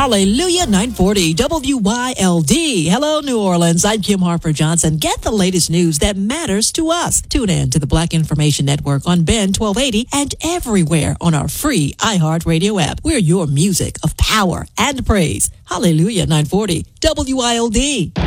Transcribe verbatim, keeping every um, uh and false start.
Hallelujah, nine forty W Y L D. Hello, New Orleans. I'm Kim Harper Johnson. Get the latest news that matters to us. Tune in to the Black Information Network on Ben twelve eighty and everywhere on our free iHeartRadio app. We're your music of power and praise. Hallelujah, nine forty W Y L D.